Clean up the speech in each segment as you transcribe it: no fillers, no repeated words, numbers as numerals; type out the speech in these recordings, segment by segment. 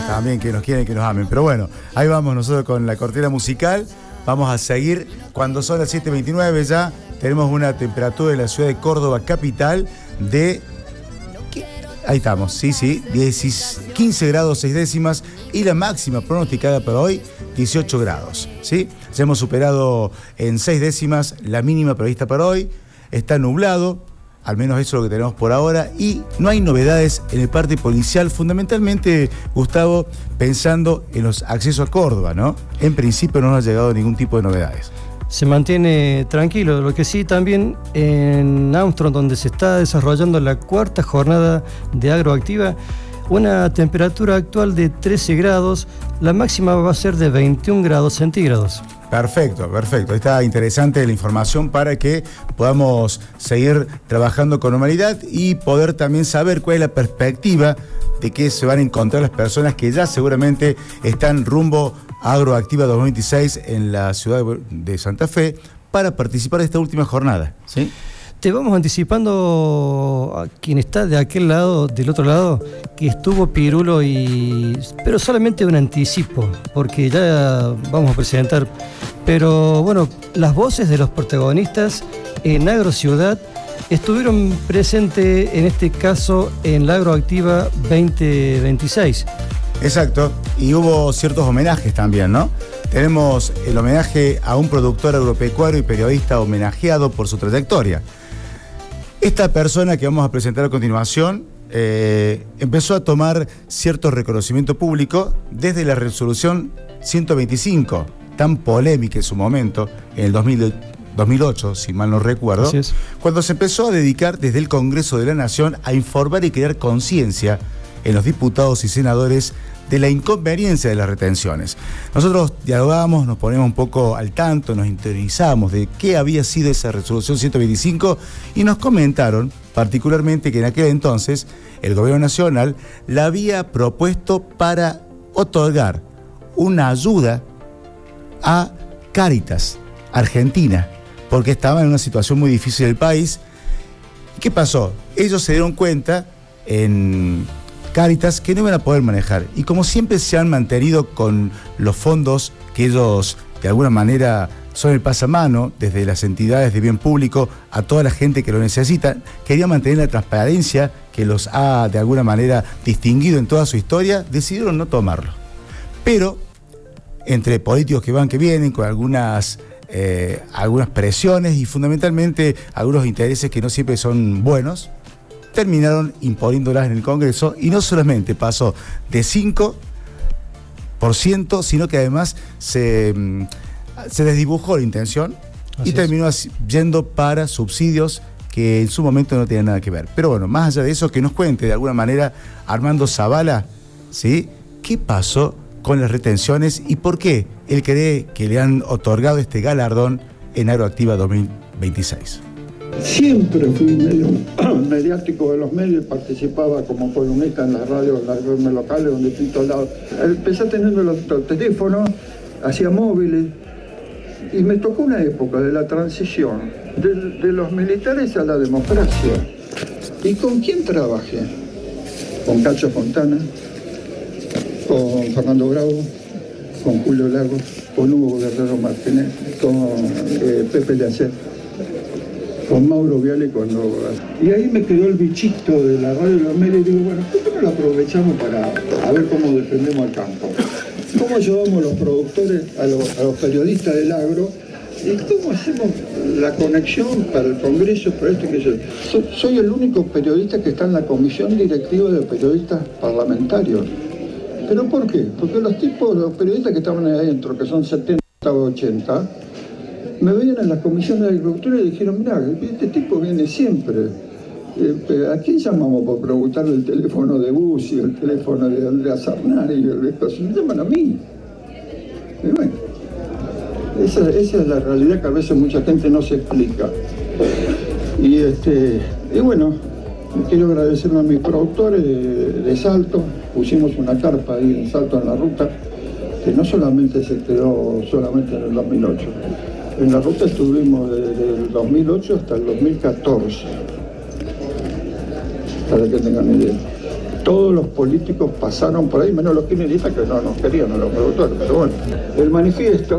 también que nos quieren, que nos amen. Pero bueno, ahí vamos nosotros con la cortina musical. Vamos a seguir cuando son las 7:29 ya. Tenemos una temperatura en la ciudad de Córdoba capital de... Ahí estamos, sí, 15 grados 6 décimas y la máxima pronosticada para hoy, 18 grados, ¿sí? Ya hemos superado en 6 décimas la mínima prevista para hoy. Está nublado, al menos eso es lo que tenemos por ahora, y no hay novedades en el parte policial, fundamentalmente, Gustavo, pensando en los accesos a Córdoba, ¿no? En principio no nos ha llegado ningún tipo de novedades. Se mantiene tranquilo, lo que sí también en Armstrong, donde se está desarrollando la cuarta jornada de Agroactiva, una temperatura actual de 13 grados, la máxima va a ser de 21 grados centígrados. Perfecto. Está interesante la información para que podamos seguir trabajando con normalidad y poder también saber cuál es la perspectiva de qué se van a encontrar las personas que ya seguramente están rumbo a Agroactiva 2026 en la ciudad de Santa Fe para participar de esta última jornada, ¿sí? Te vamos anticipando a quien está de aquel lado, del otro lado, que estuvo Pirulo, pero solamente un anticipo, porque ya vamos a presentar. Pero bueno, las voces de los protagonistas en Agrociudad estuvieron presentes en este caso en la Agroactiva 2026. Exacto, y hubo ciertos homenajes también, ¿no? Tenemos el homenaje a un productor agropecuario y periodista homenajeado por su trayectoria. Esta persona que vamos a presentar a continuación empezó a tomar cierto reconocimiento público desde la resolución 125, tan polémica en su momento, en el 2008, si mal no recuerdo, cuando se empezó a dedicar desde el Congreso de la Nación a informar y crear conciencia en los diputados y senadores de la inconveniencia de las retenciones. Nosotros dialogamos, nos ponemos un poco al tanto, nos interiorizamos de qué había sido esa resolución 125 y nos comentaron particularmente que en aquel entonces el gobierno nacional la había propuesto para otorgar una ayuda a Cáritas Argentina, porque estaba en una situación muy difícil del país. ¿Qué pasó? Ellos se dieron cuenta en Cáritas que no iban a poder manejar, y como siempre se han mantenido con los fondos que ellos de alguna manera son el pasamano desde las entidades de bien público a toda la gente que lo necesita, querían mantener la transparencia que los ha de alguna manera distinguido en toda su historia, decidieron no tomarlo. Pero entre políticos que van que vienen, con algunas presiones y fundamentalmente algunos intereses que no siempre son buenos, terminaron imponiéndolas en el Congreso, y no solamente pasó de 5%, sino que además se desdibujó la intención. Así y terminó yendo para subsidios que en su momento no tenían nada que ver. Pero bueno, más allá de eso, que nos cuente de alguna manera Armando Zavala, ¿sí?, qué pasó con las retenciones y por qué él cree que le han otorgado este galardón en Agroactiva 2026. Siempre fui medio mediático de los medios, participaba como columnista en las radios, en las reuniones locales, donde estoy todos lados. Empecé teniendo los teléfonos, hacía móviles, y me tocó una época de la transición de los militares a la democracia. ¿Y con quién trabajé? Con Cacho Fontana, con Fernando Bravo, con Julio Lagos, con Hugo Guerrero Martínez, con Pepe Llacer, con Mauro Viale cuando... Y ahí me quedó el bichito de la radio de los medios y digo, bueno, ¿por qué no lo aprovechamos para ver cómo defendemos al campo? ¿Cómo ayudamos los productores, a los periodistas del agro? ¿Y cómo hacemos la conexión para el Congreso, para esto que yo? Soy el único periodista que está en la comisión directiva de periodistas parlamentarios. ¿Pero por qué? Porque los periodistas que estaban ahí adentro, que son 70 o 80, me veían en la comisión de agricultura y dijeron, mira, este tipo viene siempre. ¿A quién llamamos por preguntarle el teléfono de Bussi, el teléfono de Andrea Sarnari? Me llaman a mí. Y bueno, esa es la realidad que a veces mucha gente no se explica. Y bueno, quiero agradecerle a mis productores de Salto. Pusimos una carpa ahí en Salto, en la ruta, que no solamente se quedó solamente en el 2008. En la ruta estuvimos desde el 2008 hasta el 2014, para que tengan idea. todos los políticos pasaron por ahí, menos los kirchneristas que no nos querían a los productores, pero bueno. El manifiesto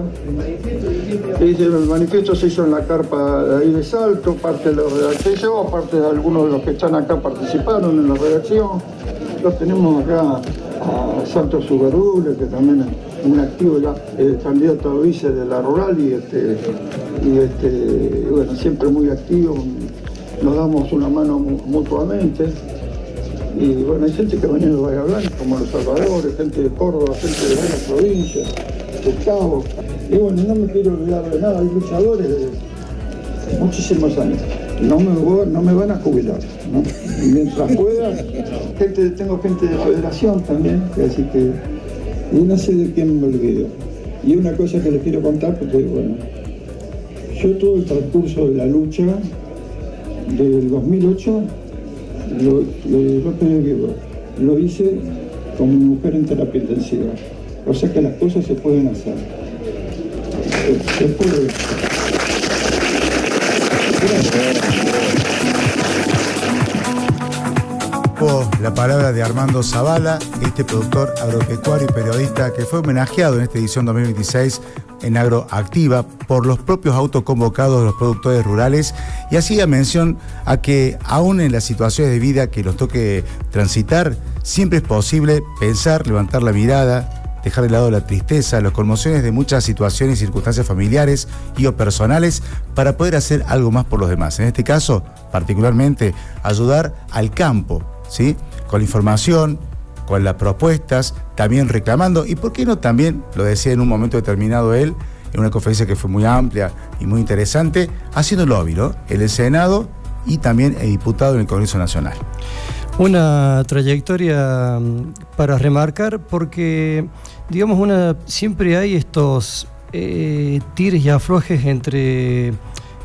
se hizo en la carpa de ahí de Salto, parte de la redacción yo, parte de algunos de los que están acá participaron en la redacción. Los tenemos acá a Santos Ugarule, que también es un activo ya, candidato a vice de la rural y bueno, siempre muy activo, nos damos una mano mutuamente. Y bueno, hay gente que venía de Bahía Blanca, como los Salvadores, gente de Córdoba, gente de varias provincias, de Cabo. Y bueno, no me quiero olvidar de nada, hay luchadores de muchísimos años. No me van a jubilar, ¿no? Y mientras pueda, tengo gente de federación también, así que y no sé de quién me olvido. Y una cosa que les quiero contar, porque bueno, yo todo el transcurso de la lucha del 2008 lo hice con mi mujer en terapia intensiva. O sea que las cosas se pueden hacer. Se puede. La palabra de Armando Zavala, este productor agropecuario y periodista que fue homenajeado en esta edición 2026 en Agroactiva por los propios autoconvocados de los productores rurales, y hacía mención a que aún en las situaciones de vida que los toque transitar, siempre es posible pensar, levantar la mirada, dejar de lado la tristeza, las conmociones de muchas situaciones y circunstancias familiares y o personales para poder hacer algo más por los demás. En este caso, particularmente, ayudar al campo, ¿sí? Con la información, con las propuestas, también reclamando, y por qué no también, lo decía en un momento determinado él, en una conferencia que fue muy amplia y muy interesante, haciendo lobby, ¿no? En el Senado y también el diputado en el Congreso Nacional. Una trayectoria para remarcar porque, digamos, siempre hay estos tires y aflojes entre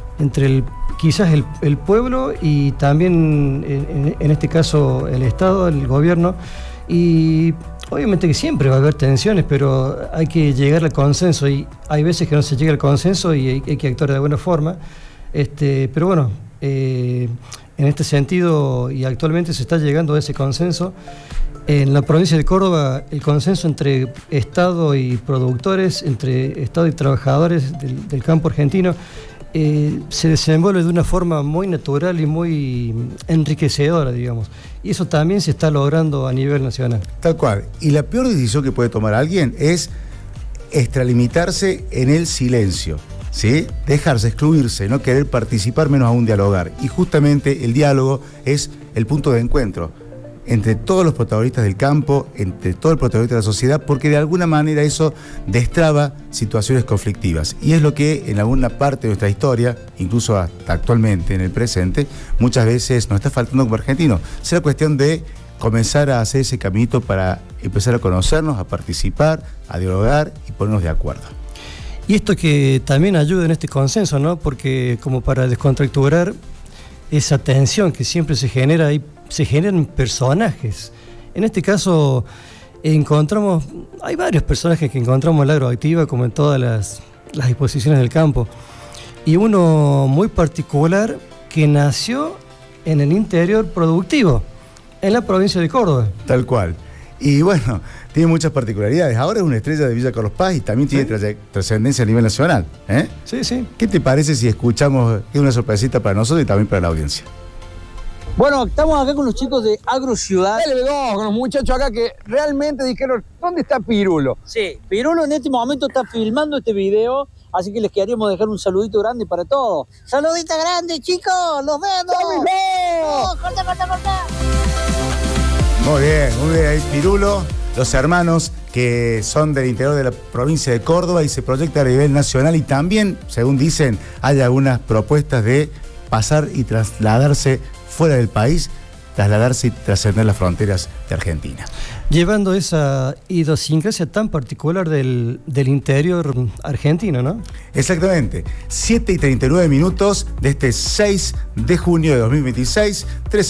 quizás el pueblo y también, en este caso, el Estado, el gobierno. Y obviamente que siempre va a haber tensiones, pero hay que llegar al consenso, y hay veces que no se llega al consenso y hay que actuar de buena forma. Pero bueno, en este sentido, y actualmente se está llegando a ese consenso. En la provincia de Córdoba, el consenso entre Estado y productores, entre Estado y trabajadores del campo argentino, se desenvuelve de una forma muy natural y muy enriquecedora, digamos. Y eso también se está logrando a nivel nacional. Tal cual. Y la peor decisión que puede tomar alguien es extralimitarse en el silencio, ¿sí? Dejarse, excluirse, no querer participar, menos aún dialogar. Y justamente el diálogo es el punto de encuentro entre todos los protagonistas del campo, entre todo el protagonista de la sociedad, porque de alguna manera eso destraba situaciones conflictivas. Y es lo que en alguna parte de nuestra historia, incluso hasta actualmente en el presente, muchas veces nos está faltando como argentinos. Será cuestión de comenzar a hacer ese caminito para empezar a conocernos, a participar, a dialogar y ponernos de acuerdo. Y esto que también ayuda en este consenso, ¿no? Porque como para descontracturar esa tensión que siempre se genera ahí, se generan personajes. En este caso hay varios personajes que encontramos en la Agroactiva, como en todas las exposiciones del campo, y uno muy particular que nació en el interior productivo, en la provincia de Córdoba. Tal cual. Y bueno, tiene muchas particularidades. Ahora es una estrella de Villa Carlos Paz y también tiene trascendencia a nivel nacional, ¿eh? Sí, sí. ¿Qué te parece si escuchamos? Es una sorpresita para nosotros y también para la audiencia. Bueno, estamos acá con los chicos de Agrociudad, LB2, con los muchachos acá que realmente dijeron, ¿dónde está Pirulo? Sí, Pirulo en este momento está filmando este video, así que les queríamos dejar un saludito grande para todos. ¡Saludito grande, chicos! ¡Los vemos! ¡Oh, corta, corta, corta! Muy bien, ahí Pirulo, los hermanos que son del interior de la provincia de Córdoba y se proyecta a nivel nacional, y también, según dicen, hay algunas propuestas de pasar y trasladarse fuera del país, trasladarse y trascender las fronteras de Argentina. Llevando esa idiosincrasia tan particular del interior argentino, ¿no? Exactamente. 7:39 de este 6 de junio de 2026,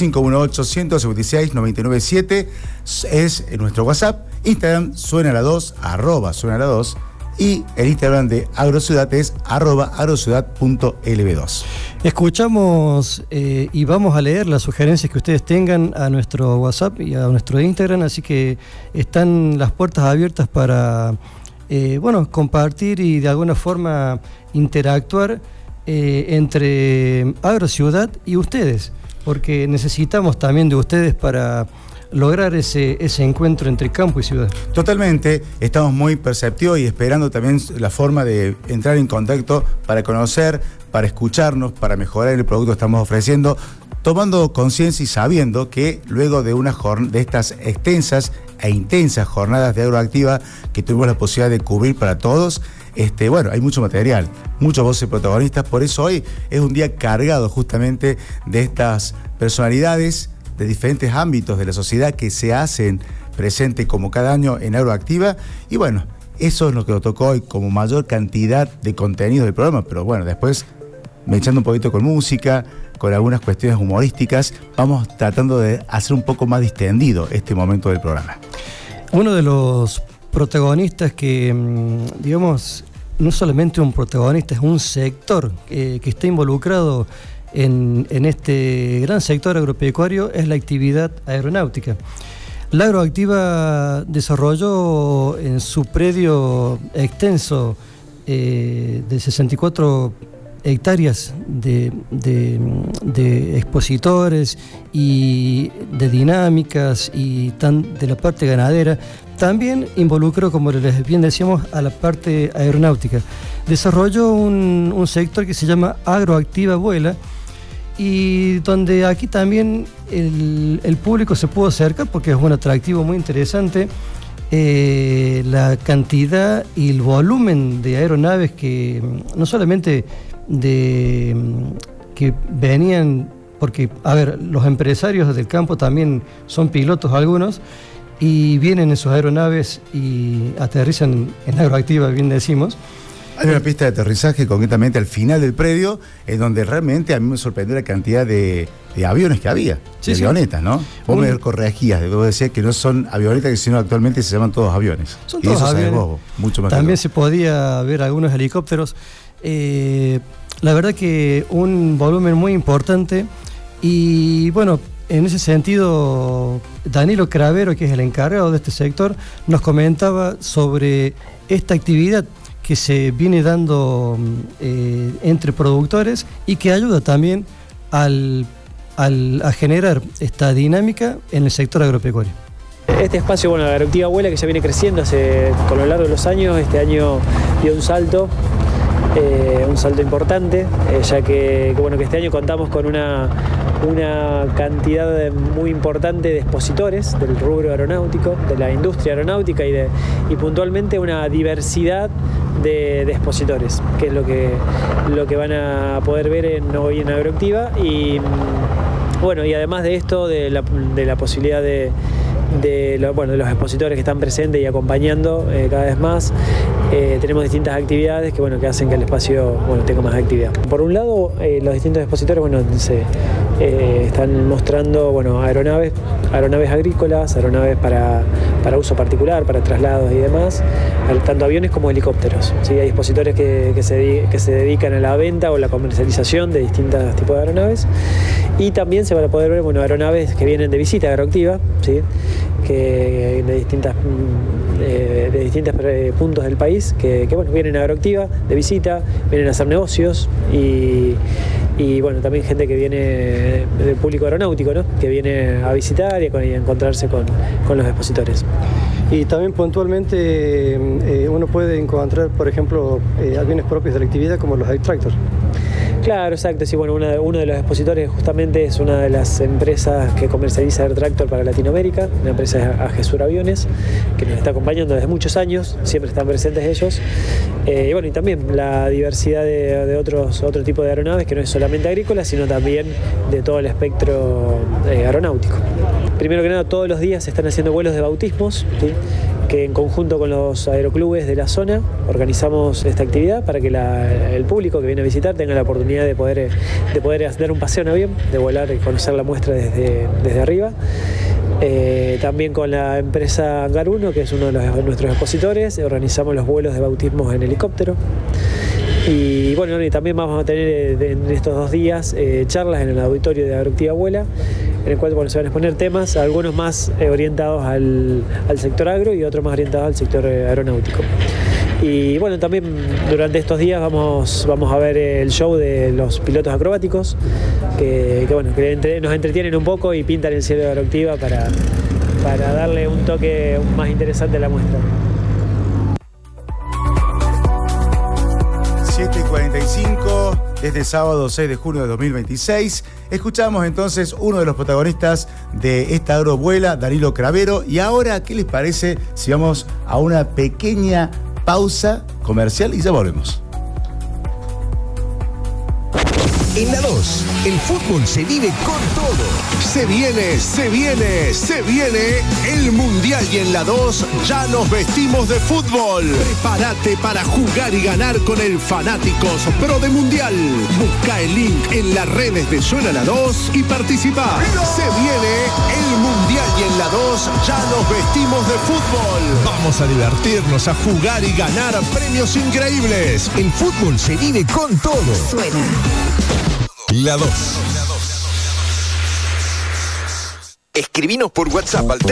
3518-156-997 es nuestro WhatsApp. Instagram suena la 2, @suena la 2, y el Instagram de Agrociudad es @agrociudad.lb2. Escuchamos y vamos a leer las sugerencias que ustedes tengan a nuestro WhatsApp y a nuestro Instagram, así que están las puertas abiertas para compartir y de alguna forma interactuar entre Agrociudad y ustedes, porque necesitamos también de ustedes para lograr ese encuentro entre campo y ciudad. Totalmente, estamos muy perceptivos y esperando también la forma de entrar en contacto para conocer, para escucharnos, para mejorar el producto que estamos ofreciendo, tomando conciencia y sabiendo que luego de de estas extensas e intensas jornadas de Agroactiva que tuvimos la posibilidad de cubrir para todos, hay mucho material, muchas voces protagonistas, por eso hoy es un día cargado justamente de estas personalidades de diferentes ámbitos de la sociedad que se hacen presentes como cada año en Agroactiva, y bueno, eso es lo que nos tocó hoy como mayor cantidad de contenido del programa, pero bueno, después me echando un poquito con música, con algunas cuestiones humorísticas, vamos tratando de hacer un poco más distendido este momento del programa. Uno de los protagonistas que, digamos, no solamente un protagonista, es un sector que está involucrado en este gran sector agropecuario, es la actividad aeronáutica. La Agroactiva desarrolló en su predio extenso de 64 hectáreas de expositores y de dinámicas y de la parte ganadera. También involucró, como les bien decíamos, a la parte aeronáutica. Desarrolló un sector que se llama Agroactiva Vuela, y donde aquí también el público se pudo acercar porque es un atractivo muy interesante. La cantidad y el volumen de aeronaves que no solamente que venían, porque los empresarios del campo también son pilotos algunos, y vienen en sus aeronaves y aterrizan en Agroactiva, bien decimos. Hay una pista de aterrizaje concretamente al final del predio, en donde realmente a mí me sorprendió la cantidad de aviones que había, avionetas, ¿no? Vos me corregías, debo decir que no son avionetas, sino actualmente se llaman todos aviones. Son todos aviones. Vos, mucho más. También se podía ver algunos helicópteros. La verdad que un volumen muy importante, y bueno, en ese sentido, Danilo Cravero, que es el encargado de este sector, nos comentaba sobre esta actividad que se viene dando entre productores y que ayuda también a generar esta dinámica en el sector agropecuario. Este espacio, la Agroactiva Vuela, que ya viene creciendo con lo largo de los años, este año dio un salto importante, ya que este año contamos con una cantidad muy importante de expositores del rubro aeronáutico, de la industria aeronáutica y puntualmente una diversidad de expositores, que es lo que van a poder ver hoy en Agroactiva. Y además de esto, de la posibilidad de los expositores que están presentes y acompañando cada vez más, tenemos distintas actividades que hacen que el espacio tenga más actividad. Por un lado, los distintos expositores están mostrando aeronaves agrícolas, aeronaves para uso particular, para traslados y demás, tanto aviones como helicópteros. ¿Sí? Hay expositores que se dedican a la venta o la comercialización de distintos tipos de aeronaves, y también se van a poder ver aeronaves que vienen de visita a Agroactiva, ¿sí? Que de distintos puntos del país que vienen a Agroactiva de visita, vienen a hacer negocios, y también gente que viene del público aeronáutico, ¿no? Que viene a visitar y a encontrarse con los expositores. Y también puntualmente uno puede encontrar, por ejemplo, aviones propios de la actividad como los Extractor. Claro, exacto. Sí, uno de los expositores justamente es una de las empresas que comercializa Air Tractor para Latinoamérica, una empresa de Agesur Aviones, que nos está acompañando desde muchos años, siempre están presentes ellos. Y también la diversidad de otro tipo de aeronaves, que no es solamente agrícola, sino también de todo el espectro aeronáutico. Primero que nada, todos los días se están haciendo vuelos de bautismos, ¿sí? Que en conjunto con los aeroclubes de la zona organizamos esta actividad para que el público que viene a visitar tenga la oportunidad de poder hacer un paseo en avión, de volar y conocer la muestra desde arriba. También con la empresa Hangar 1, que es uno de nuestros expositores, organizamos los vuelos de bautismos en helicóptero. Y bueno, y también vamos a tener en estos 2 días charlas en el auditorio de Agroactiva Abuela, en el cual se van a exponer temas, algunos más orientados al sector agro y otros más orientados al sector aeronáutico. Y bueno, también durante estos días vamos a ver el show de los pilotos acrobáticos, que nos entretienen un poco y pintan el cielo de Agroactiva para darle un toque más interesante a la muestra. 7:45, este sábado 6 de junio de 2026. Escuchamos entonces uno de los protagonistas de esta Agrovuela, Danilo Cravero. Y ahora, ¿qué les parece si vamos a una pequeña pausa comercial y ya volvemos? En la 2, el fútbol se vive con todo. Se viene el Mundial y en la 2 ya nos vestimos de fútbol. Prepárate para jugar y ganar con el Fanáticos Pro de Mundial. Busca el link en las redes de Suena la 2 y participa. Se viene el Mundial y en la 2 ya nos vestimos de fútbol. Vamos a divertirnos, a jugar y ganar premios increíbles. El fútbol se vive con todo. Suena la 2. Escribinos por WhatsApp al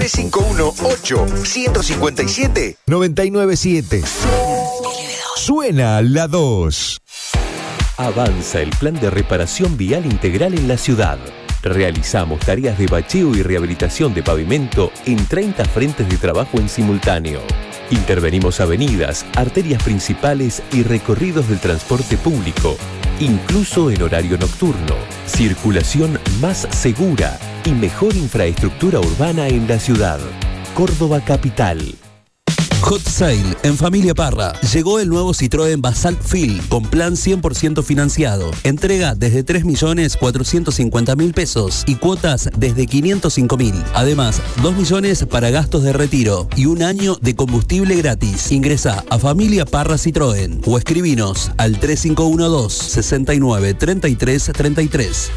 351-8-157-997. Suena la 2. Avanza el plan de reparación vial integral en la ciudad. Realizamos tareas de bacheo y rehabilitación de pavimento en 30 frentes de trabajo en simultáneo. Intervenimos avenidas, arterias principales y recorridos del transporte público, incluso en horario nocturno. Circulación más segura y mejor infraestructura urbana en la ciudad. Córdoba Capital. Hot Sale en Familia Parra. Llegó el nuevo Citroën Basalt Fil con plan 100% financiado. Entrega desde 3.450.000 pesos y cuotas desde 505.000. Además, 2 millones para gastos de retiro y 1 año de combustible gratis. Ingresa a Familia Parra Citroën o escribinos al 3512-693333.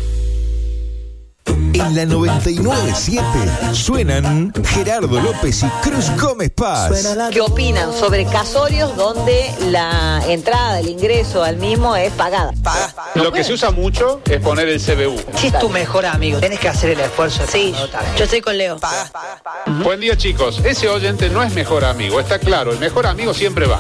En la 99.7 suenan Gerardo López y Cruz Gómez Paz. ¿Qué opinan sobre casorios donde la entrada, el ingreso al mismo es pagada? Lo que se usa mucho es poner el CBU. Si es tu mejor amigo, tenés que hacer el esfuerzo. Sí, yo estoy con Leo. Buen día, chicos. Ese oyente no es mejor amigo, está claro. El mejor amigo siempre va.